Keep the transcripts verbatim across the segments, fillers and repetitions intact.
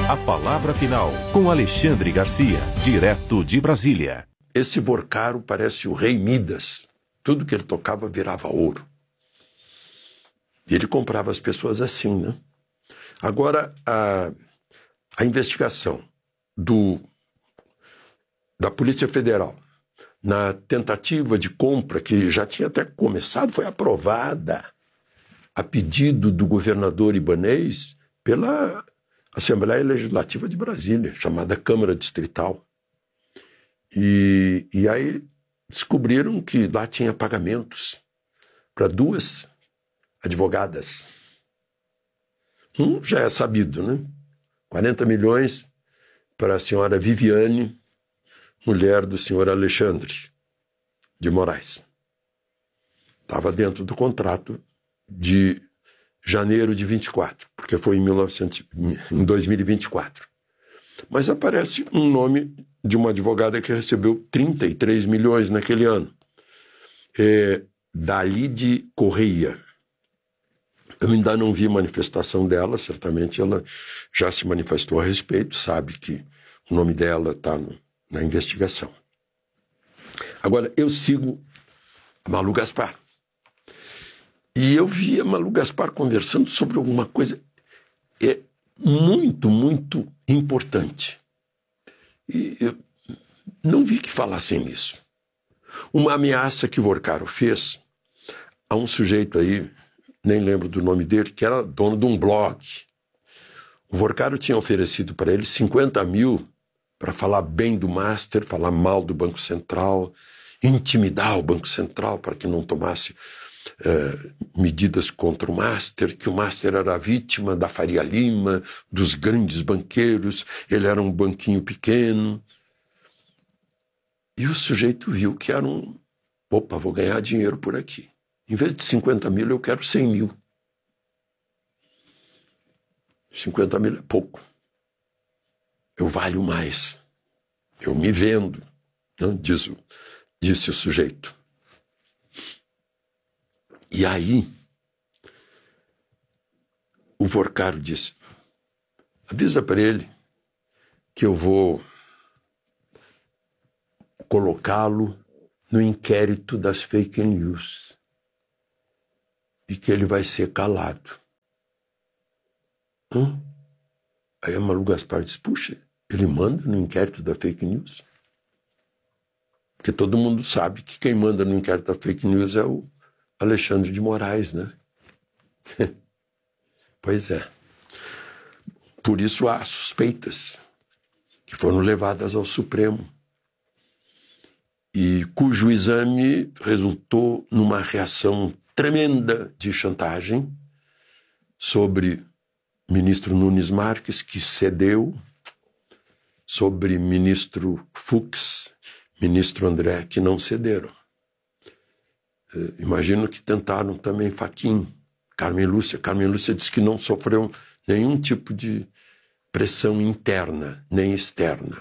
A palavra final com Alexandre Garcia, direto de Brasília. Esse Vorcaro parece o rei Midas. Tudo que ele tocava virava ouro. E ele comprava as pessoas assim, né? Agora, a, a investigação do, da Polícia Federal na tentativa de compra, que já tinha até começado, foi aprovada a pedido do governador Ibanez pela Assembleia Legislativa de Brasília, chamada Câmara Distrital. E, e aí descobriram que lá tinha pagamentos para duas advogadas. Um já é sabido, né? quarenta milhões para a senhora Viviane, mulher do senhor Alexandre de Moraes. Estava dentro do contrato de janeiro de vinte e quatro, porque foi em, mil e novecentos, em dois mil e vinte e quatro. Mas aparece um nome de uma advogada que recebeu trinta e três milhões naquele ano. É Dalide Correia. Eu ainda não vi manifestação dela, certamente ela já se manifestou a respeito, sabe que o nome dela está na investigação. Agora, eu sigo a Malu Gaspar. E eu vi a Malu Gaspar conversando sobre alguma coisa é muito, muito importante. E eu não vi que falassem nisso. Uma ameaça que Vorcaro fez a um sujeito aí, nem lembro do nome dele, que era dono de um blog. O Vorcaro tinha oferecido para ele cinquenta mil para falar bem do Master, falar mal do Banco Central, intimidar o Banco Central para que não tomasse uh, medidas contra o Master, que o Master era vítima da Faria Lima, dos grandes banqueiros, ele era um banquinho pequeno. E o sujeito viu que era um... Opa, vou ganhar dinheiro por aqui. Em vez de cinquenta mil, eu quero cem mil. cinquenta mil é pouco. Eu valho mais. Eu me vendo, não? Diz o, disse o sujeito. E aí, o Vorcaro disse, avisa para ele que eu vou colocá-lo no inquérito das fake news e que ele vai ser calado. Hum? Aí a Malu Gaspar disse, puxa, ele manda no inquérito da fake news? Porque todo mundo sabe que quem manda no inquérito da fake news é o Alexandre de Moraes, né? Pois é. Por isso há suspeitas que foram levadas ao Supremo e cujo exame resultou numa reação tremenda de chantagem sobre ministro Nunes Marques, que cedeu, sobre ministro Fux, ministro André, que não cederam. Imagino que tentaram também Fachin, Carmen Lúcia. Carmen Lúcia disse que não sofreu nenhum tipo de pressão interna, nem externa.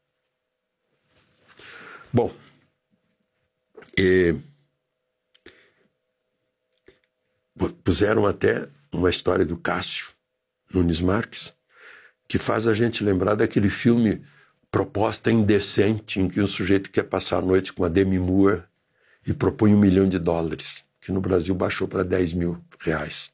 Bom, e puseram até uma história do Cássio Nunes Marques, que faz a gente lembrar daquele filme Proposta Indecente, em que um sujeito quer passar a noite com a Demi Moore e propõe um milhão de dólares, que no Brasil baixou para dez mil reais.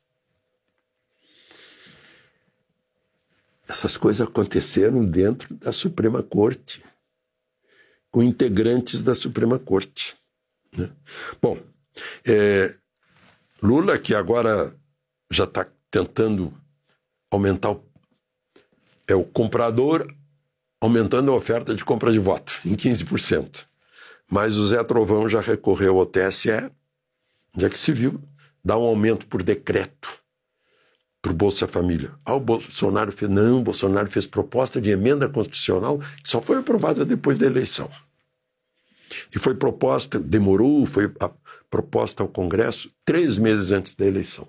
Essas coisas aconteceram dentro da Suprema Corte, com integrantes da Suprema Corte, né? Bom, é, Lula, que agora já está tentando aumentar o, é, o comprador, aumentando a oferta de compra de voto em quinze por cento. Mas o Zé Trovão já recorreu ao T S E, onde é que se viu, dá um aumento por decreto para o Bolsa Família. Ah, o Bolsonaro fez, não, o Bolsonaro fez proposta de emenda constitucional que só foi aprovada depois da eleição. E foi proposta, demorou, foi a, proposta ao Congresso três meses antes da eleição.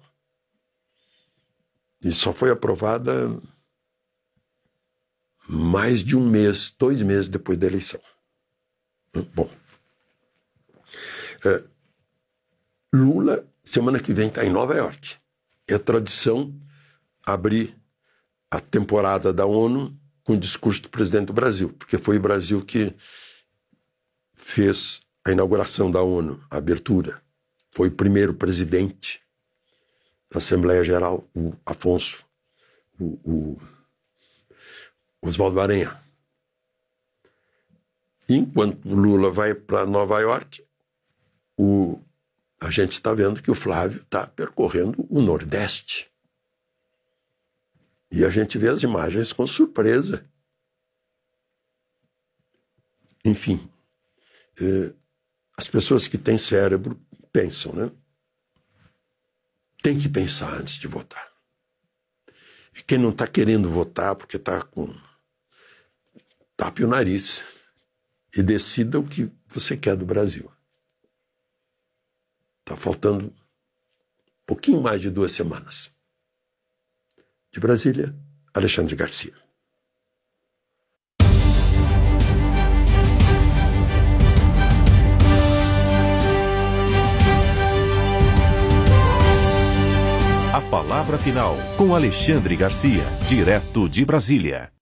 E só foi aprovada mais de um mês, dois meses depois da eleição. Bom. É, Lula, semana que vem, está em Nova York. É tradição abrir a temporada da ONU com o discurso do presidente do Brasil, porque foi o Brasil que fez a inauguração da ONU, a abertura. Foi o primeiro presidente da Assembleia Geral, o Afonso, o, o Oswaldo Aranha. Enquanto o Lula vai para Nova York, o, a gente está vendo que o Flávio está percorrendo o Nordeste. E a gente vê as imagens com surpresa. Enfim, eh, as pessoas que têm cérebro pensam, né? Tem que pensar antes de votar. E quem não está querendo votar porque está com... tape o nariz e decida o que você quer do Brasil. Está faltando um pouquinho mais de duas semanas. De Brasília, Alexandre Garcia. A palavra final com Alexandre Garcia, direto de Brasília.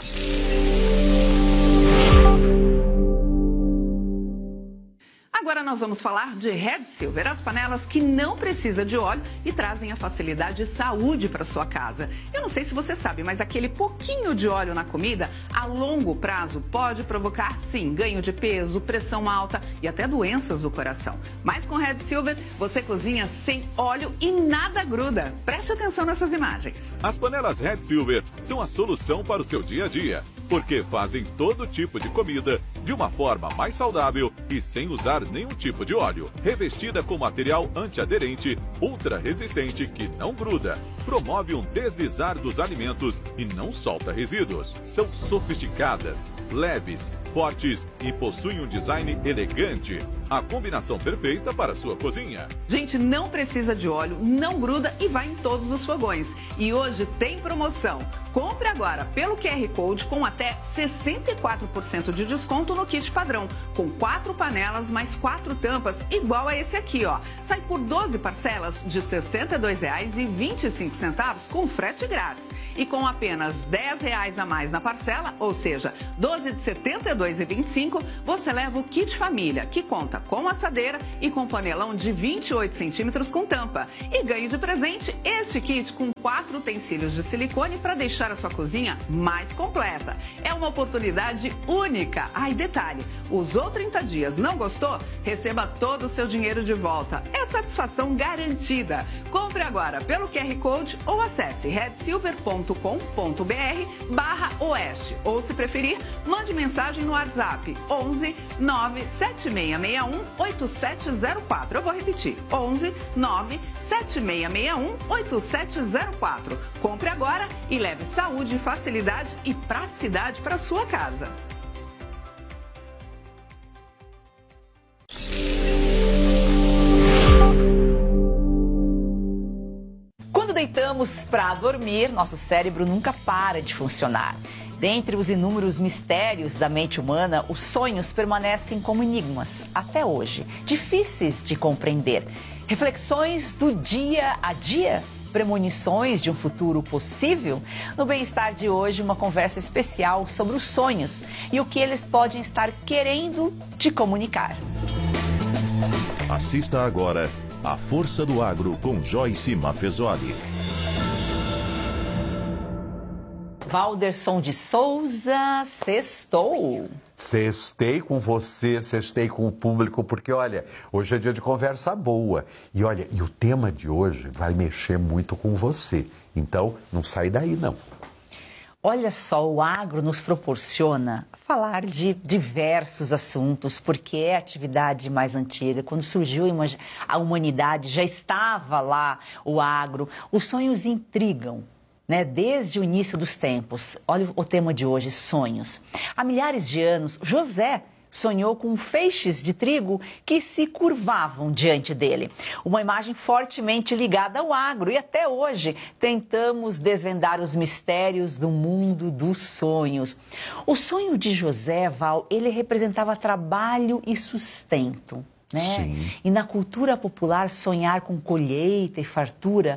Agora nós vamos falar de Red Silver, as panelas que não precisam de óleo e trazem a facilidade e saúde para sua casa. Eu não sei se você sabe, mas aquele pouquinho de óleo na comida, a longo prazo, pode provocar, sim, ganho de peso, pressão alta e até doenças do coração. Mas com Red Silver, você cozinha sem óleo e nada gruda. Preste atenção nessas imagens. As panelas Red Silver são a solução para o seu dia a dia, porque fazem todo tipo de comida de uma forma mais saudável e sem usar nenhum tipo de óleo. Revestida com material antiaderente, ultra resistente que não gruda, promove um deslizar dos alimentos e não solta resíduos. São sofisticadas, leves, fortes e possuem um design elegante. A combinação perfeita para a sua cozinha. Gente, não precisa de óleo, não gruda e vai em todos os fogões. E hoje tem promoção. Compre agora pelo Q R Code com até sessenta e quatro por cento de desconto no kit padrão, com quatro panelas mais quatro tampas, igual a esse aqui, ó. Sai por doze parcelas de sessenta e dois reais e vinte e cinco centavos com frete grátis. E com apenas dez reais a mais na parcela, ou seja, doze de setenta e dois reais e vinte e cinco centavos, você leva o kit família, que conta com assadeira e com panelão de vinte e oito centímetros com tampa. E ganhe de presente este kit com quatro utensílios de silicone para deixar a sua cozinha mais completa. É uma oportunidade única. Ah, e detalhe, usou trinta dias, não gostou? Receba todo o seu dinheiro de volta. É satisfação garantida. Compre agora pelo Q R Code ou acesse red silver ponto com ponto br barra oeste. Ou, se preferir, mande mensagem no WhatsApp onze nove sete seis seis um oito sete zero quatro. Eu vou repetir, onze nove sete seis seis um oito sete zero quatro. Compre agora e leve saúde, facilidade e praticidade para sua casa. Quando deitamos para dormir, nosso cérebro nunca para de funcionar. Dentre os inúmeros mistérios da mente humana, os sonhos permanecem como enigmas, até hoje, difíceis de compreender. Reflexões do dia a dia? Premonições de um futuro possível? No Bem-Estar de hoje, uma conversa especial sobre os sonhos e o que eles podem estar querendo te comunicar. Assista agora A Força do Agro com Joyce Maffezoli. Valderson de Souza, sextou. Sextei com você, sextei com o público, porque, olha, hoje é dia de conversa boa. E, olha, e o tema de hoje vai mexer muito com você. Então, não sai daí, não. Olha só, o agro nos proporciona falar de diversos assuntos, porque é a atividade mais antiga. Quando surgiu a humanidade, já estava lá o agro. Os sonhos intrigam. Né, desde o início dos tempos. Olha o tema de hoje, sonhos. Há milhares de anos, José sonhou com feixes de trigo que se curvavam diante dele. Uma imagem fortemente ligada ao agro. E até hoje tentamos desvendar os mistérios do mundo dos sonhos. O sonho de José, Val, ele representava trabalho e sustento. Né? Sim. E na cultura popular, sonhar com colheita e fartura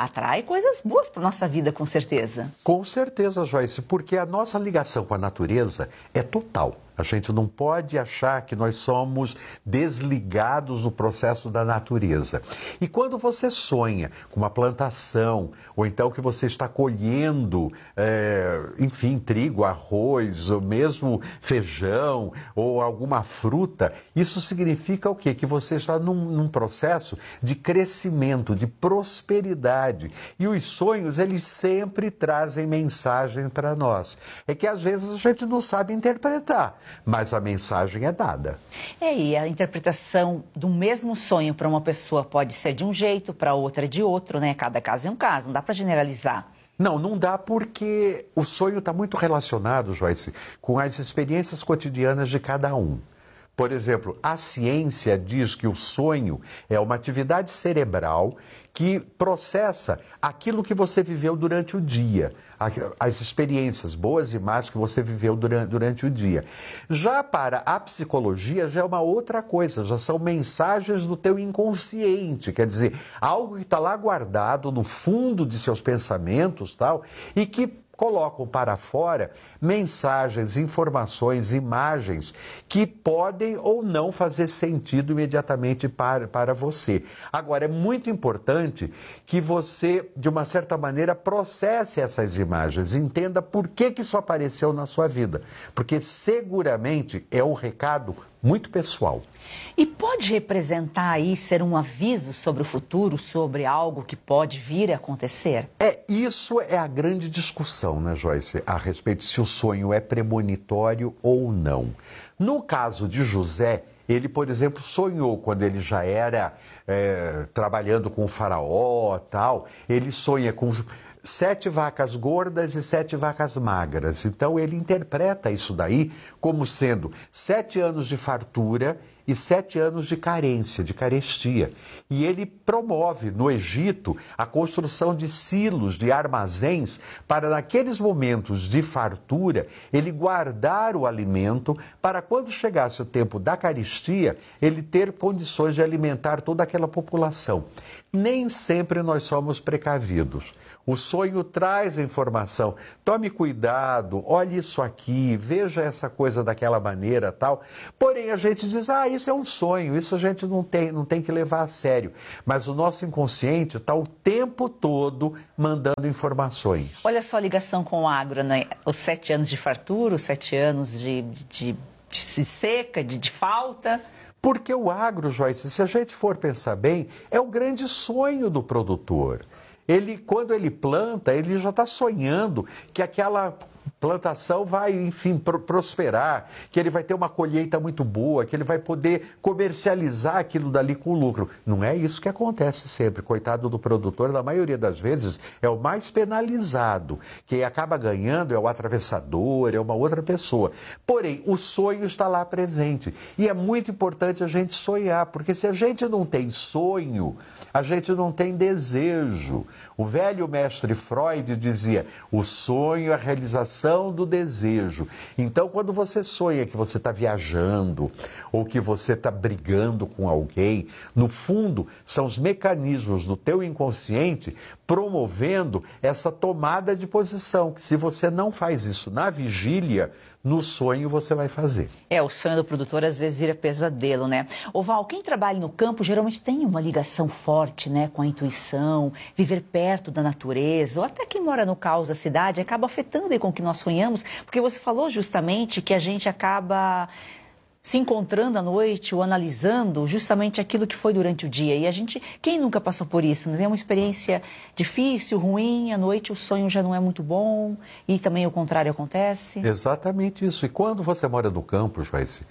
atrai coisas boas para nossa vida, com certeza. Com certeza, Joyce, porque a nossa ligação com a natureza é total. A gente não pode achar que nós somos desligados do processo da natureza. E quando você sonha com uma plantação, ou então que você está colhendo, é, enfim, trigo, arroz, ou mesmo feijão, ou alguma fruta, isso significa o quê? Que você está num, num processo de crescimento, de prosperidade. E os sonhos, eles sempre trazem mensagem para nós. É que às vezes a gente não sabe interpretar, mas a mensagem é dada. É, e a interpretação do mesmo sonho para uma pessoa pode ser de um jeito, para outra de outro, né? Cada caso é um caso, não dá para generalizar. Não, não dá porque o sonho está muito relacionado, Joyce, com as experiências cotidianas de cada um. Por exemplo, a ciência diz que o sonho é uma atividade cerebral que processa aquilo que você viveu durante o dia, as experiências boas e más que você viveu durante, durante o dia. Já para a psicologia, já é uma outra coisa, já são mensagens do teu inconsciente, quer dizer, algo que está lá guardado no fundo de seus pensamentos, tal, e que colocam para fora mensagens, informações, imagens que podem ou não fazer sentido imediatamente para, para você. Agora, é muito importante que você, de uma certa maneira, processe essas imagens, entenda por que, que isso apareceu na sua vida, porque seguramente é um recado muito pessoal. E pode representar aí, ser um aviso sobre o futuro, sobre algo que pode vir a acontecer? É, isso é a grande discussão, né, Joyce, a respeito se o sonho é premonitório ou não. No caso de José, ele, por exemplo, sonhou quando ele já era é, trabalhando com o faraó, tal, ele sonha com sete vacas gordas e sete vacas magras. Então ele interpreta isso daí como sendo sete anos de fartura e sete anos de carência, de carestia. E ele promove no Egito a construção de silos, de armazéns, para naqueles momentos de fartura ele guardar o alimento para quando chegasse o tempo da carestia, ele ter condições de alimentar toda aquela população. Nem sempre nós somos precavidos. O sonho traz a informação, tome cuidado, olhe isso aqui, veja essa coisa daquela maneira, tal. Porém, a gente diz, ah, isso é um sonho, isso a gente não tem, não tem que levar a sério. Mas o nosso inconsciente está o tempo todo mandando informações. Olha só a ligação com o agro, né? Os sete anos de fartura, os sete anos de, de, de, de seca, de, de falta. Porque o agro, Joyce, se a gente for pensar bem, é o grande sonho do produtor. Ele, quando ele planta, ele já está sonhando que aquela plantação vai, enfim, pro- prosperar, que ele vai ter uma colheita muito boa, que ele vai poder comercializar aquilo dali com lucro. Não é isso que acontece sempre. Coitado do produtor, na maioria das vezes, é o mais penalizado. Quem acaba ganhando é o atravessador, é uma outra pessoa. Porém, o sonho está lá presente. E é muito importante a gente sonhar, porque se a gente não tem sonho, a gente não tem desejo. O velho mestre Freud dizia, o sonho é a realização do desejo. Então, quando você sonha que você está viajando ou que você está brigando com alguém, no fundo, são os mecanismos do teu inconsciente promovendo essa tomada de posição, que se você não faz isso na vigília, no sonho você vai fazer. É, o sonho do produtor às vezes vira pesadelo, né? Ô Val, quem trabalha no campo geralmente tem uma ligação forte, né, com a intuição, viver perto da natureza, ou até quem mora no caos da cidade acaba afetando aí com o que nós sonhamos, porque você falou justamente que a gente acaba se encontrando à noite ou analisando justamente aquilo que foi durante o dia. E a gente, quem nunca passou por isso? Não é uma experiência difícil, ruim, à noite o sonho já não é muito bom e também o contrário acontece? Exatamente isso. E quando você mora no campo, Joyce,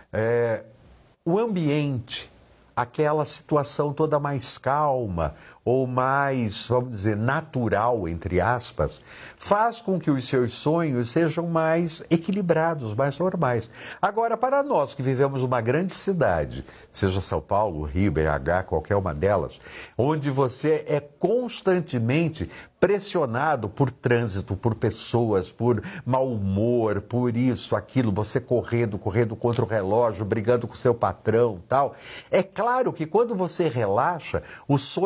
é, o ambiente, aquela situação toda mais calma ou mais, vamos dizer, natural, entre aspas, faz com que os seus sonhos sejam mais equilibrados, mais normais. Agora, para nós que vivemos numa grande cidade, seja São Paulo, Rio, B H, qualquer uma delas, onde você é constantemente pressionado por trânsito, por pessoas, por mau humor, por isso, aquilo, você correndo, correndo contra o relógio, brigando com o seu patrão, tal. É claro que quando você relaxa, o sonho pode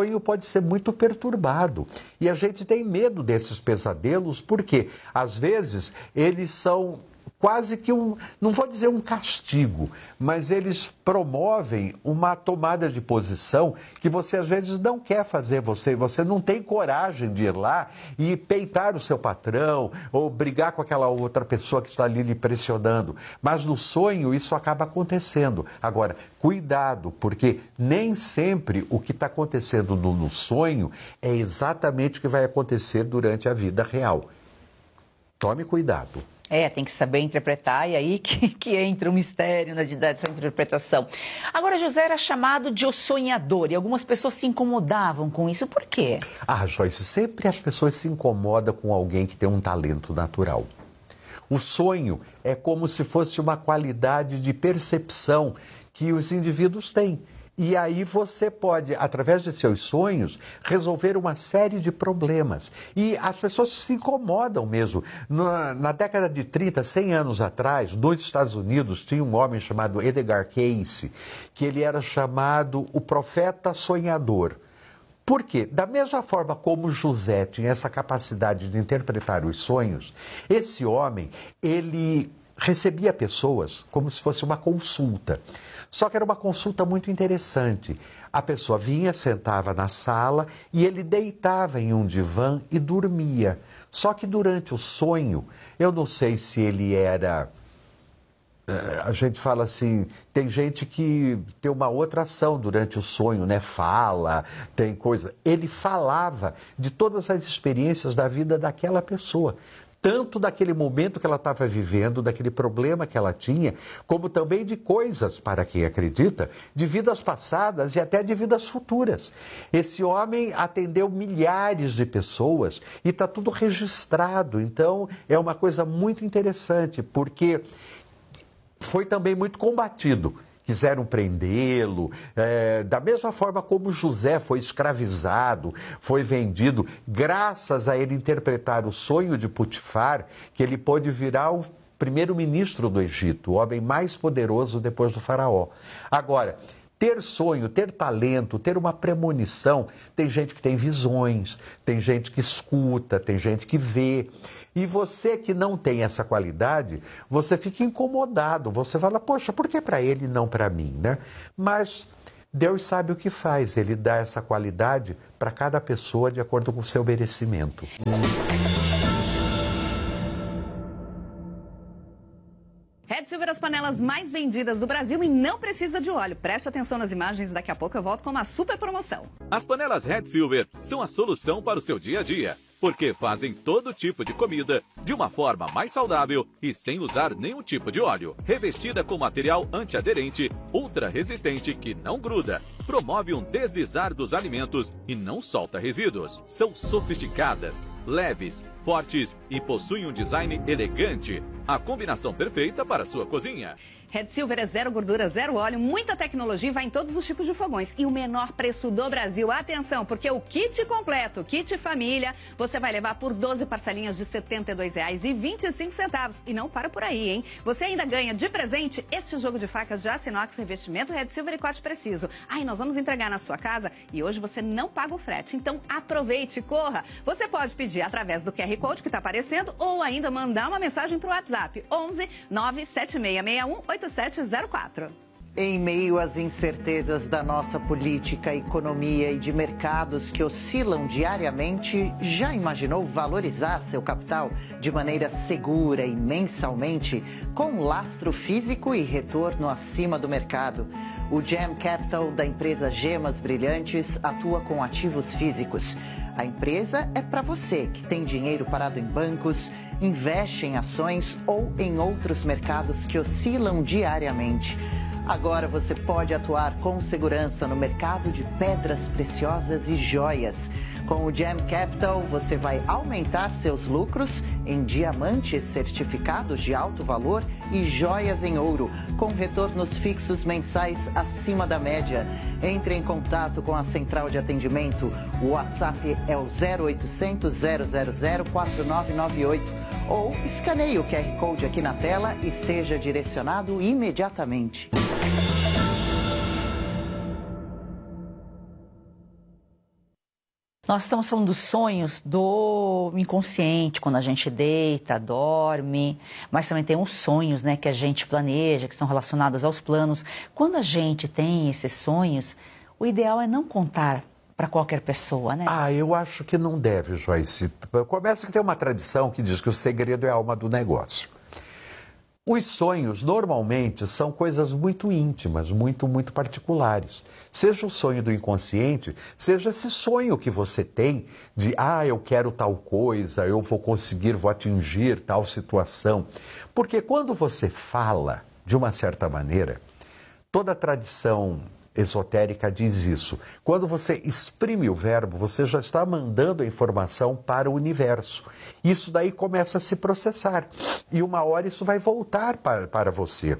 ser muito perturbado. E a gente tem medo desses pesadelos porque, às vezes, eles são quase que um, não vou dizer um castigo, mas eles promovem uma tomada de posição que você às vezes não quer fazer, você, você não tem coragem de ir lá e peitar o seu patrão ou brigar com aquela outra pessoa que está ali lhe pressionando. Mas no sonho isso acaba acontecendo. Agora, cuidado, porque nem sempre o que está acontecendo no, no sonho é exatamente o que vai acontecer durante a vida real. Tome cuidado. É, tem que saber interpretar e aí que, que entra o mistério na dessa interpretação. Agora, José era chamado de o sonhador e algumas pessoas se incomodavam com isso. Por quê? Ah, Joyce, sempre as pessoas se incomodam com alguém que tem um talento natural. O sonho é como se fosse uma qualidade de percepção que os indivíduos têm. E aí você pode, através de seus sonhos, resolver uma série de problemas. E as pessoas se incomodam mesmo. Na, na década de trinta, cem anos atrás, nos Estados Unidos, tinha um homem chamado Edgar Cayce, que ele era chamado o profeta sonhador. Por quê? Da mesma forma como José tinha essa capacidade de interpretar os sonhos, esse homem, ele recebia pessoas como se fosse uma consulta. Só que era uma consulta muito interessante. A pessoa vinha, sentava na sala e ele deitava em um divã e dormia. Só que durante o sonho, eu não sei se ele era... A gente fala assim, tem gente que tem uma outra ação durante o sonho, né? Fala, tem coisa... Ele falava de todas as experiências da vida daquela pessoa. Tanto daquele momento que ela estava vivendo, daquele problema que ela tinha, como também de coisas, para quem acredita, de vidas passadas e até de vidas futuras. Esse homem atendeu milhares de pessoas e está tudo registrado. Então, é uma coisa muito interessante, porque foi também muito combatido. Quiseram prendê-lo, é, da mesma forma como José foi escravizado, foi vendido, graças a ele interpretar o sonho de Potifar, que ele pôde virar o primeiro-ministro do Egito, o homem mais poderoso depois do faraó. Agora, ter sonho, ter talento, ter uma premonição, tem gente que tem visões, tem gente que escuta, tem gente que vê. E você que não tem essa qualidade, você fica incomodado, você fala, poxa, por que para ele e não para mim, né? Mas Deus sabe o que faz, ele dá essa qualidade para cada pessoa de acordo com o seu merecimento. Red Silver, as panelas mais vendidas do Brasil e não precisa de óleo. Preste atenção nas imagens, daqui a pouco eu volto com uma super promoção. As panelas Red Silver são a solução para o seu dia a dia, porque fazem todo tipo de comida de uma forma mais saudável e sem usar nenhum tipo de óleo. Revestida com material antiaderente, ultra resistente que não gruda, promove um deslizar dos alimentos e não solta resíduos. São sofisticadas, leves, fortes e possuem um design elegante. A combinação perfeita para a sua cozinha. Red Silver é zero gordura, zero óleo, muita tecnologia e vai em todos os tipos de fogões. E o menor preço do Brasil. Atenção, porque o kit completo, kit família, você vai levar por doze parcelinhas de setenta e dois reais e vinte e cinco centavos. E não para por aí, hein? Você ainda ganha de presente este jogo de facas de aço inox, revestimento Red Silver e corte preciso. Ai, nós vamos entregar na sua casa e hoje você não paga o frete. Então aproveite, corra. Você pode pedir através do Q R Code que está aparecendo ou ainda mandar uma mensagem para o WhatsApp onze nove sete seis seis um oito sete zero quatro. Em meio às incertezas da nossa política, economia e de mercados que oscilam diariamente, já imaginou valorizar seu capital de maneira segura e mensalmente, com lastro físico e retorno acima do mercado? O Gem Capital da empresa Gemas Brilhantes atua com ativos físicos. A empresa é para você que tem dinheiro parado em bancos, investe em ações ou em outros mercados que oscilam diariamente. Agora você pode atuar com segurança no mercado de pedras preciosas e joias. Com o Gem Capital, você vai aumentar seus lucros em diamantes certificados de alto valor e joias em ouro, com retornos fixos mensais acima da média. Entre em contato com a central de atendimento. O WhatsApp é o zero oitocentos, zero zero zero, quatro nove nove oito ou escaneie o Q R Code aqui na tela e seja direcionado imediatamente. Nós estamos falando dos sonhos do inconsciente, quando a gente deita, dorme, mas também tem os sonhos, né, que a gente planeja, que são relacionados aos planos. Quando a gente tem esses sonhos, o ideal é não contar para qualquer pessoa, né? Ah, eu acho que não deve, Joyce. Começa que tem uma tradição que diz que o segredo é a alma do negócio. Os sonhos, normalmente, são coisas muito íntimas, muito, muito particulares. Seja o sonho do inconsciente, seja esse sonho que você tem de, ah, eu quero tal coisa, eu vou conseguir, vou atingir tal situação. Porque quando você fala, de uma certa maneira, toda a tradição esotérica diz isso. Quando você exprime o verbo, você já está mandando a informação para o universo. Isso daí começa a se processar. E uma hora isso vai voltar para, para você.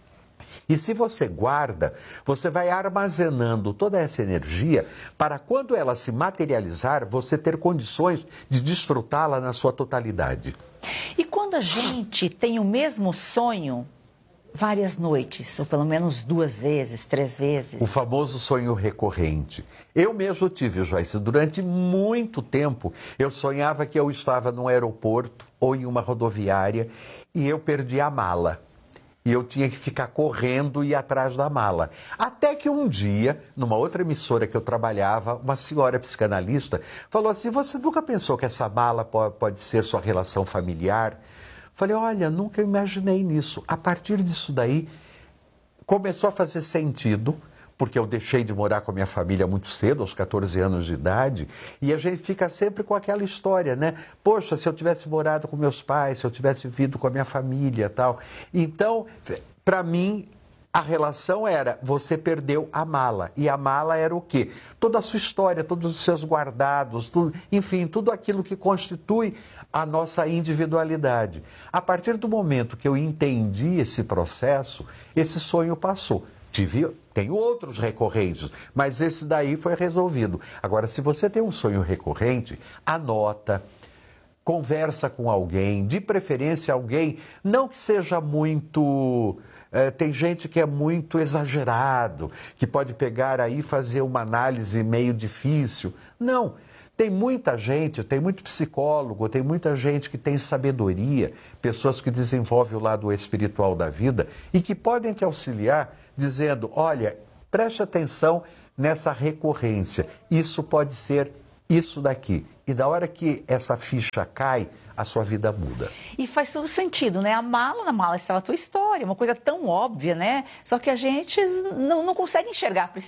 E se você guarda, você vai armazenando toda essa energia para quando ela se materializar, você ter condições de desfrutá-la na sua totalidade. E quando a gente tem o mesmo sonho várias noites, ou pelo menos duas vezes, três vezes. O famoso sonho recorrente. Eu mesmo tive, Joyce, durante muito tempo, eu sonhava que eu estava num aeroporto ou em uma rodoviária e eu perdi a mala. E eu tinha que ficar correndo e ir atrás da mala. Até que um dia, numa outra emissora que eu trabalhava, uma senhora psicanalista falou assim, você nunca pensou que essa mala pode ser sua relação familiar? Falei, olha, nunca imaginei nisso. A partir disso daí, começou a fazer sentido, porque eu deixei de morar com a minha família muito cedo, aos quatorze anos de idade, e a gente fica sempre com aquela história, né? Poxa, se eu tivesse morado com meus pais, se eu tivesse vivido com a minha família e tal. Então, para mim, a relação era, você perdeu a mala. E a mala era o quê? Toda a sua história, todos os seus guardados, tudo, enfim, tudo aquilo que constitui a nossa individualidade. A partir do momento que eu entendi esse processo, esse sonho passou. Tive, tenho outros recorrentes, mas esse daí foi resolvido. Agora, se você tem um sonho recorrente, anota, conversa com alguém, de preferência alguém, não que seja muito... É, tem gente que é muito exagerado, que pode pegar aí e fazer uma análise meio difícil. Não, tem muita gente, tem muito psicólogo, tem muita gente que tem sabedoria, pessoas que desenvolvem o lado espiritual da vida e que podem te auxiliar dizendo, olha, preste atenção nessa recorrência, isso pode ser isso daqui. E da hora que essa ficha cai, a sua vida muda. E faz todo sentido, né? A mala, na mala estava a tua história, uma coisa tão óbvia, né? Só que a gente não, não consegue enxergar.